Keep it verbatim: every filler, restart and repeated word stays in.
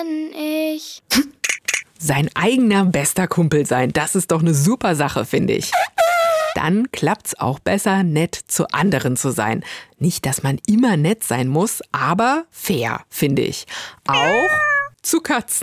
ich. Sein eigener bester Kumpel sein, das ist doch eine super Sache, finde ich. Dann klappt's auch besser, nett zu anderen zu sein. Nicht, dass man immer nett sein muss, aber fair, finde ich. Auch zu Katzen.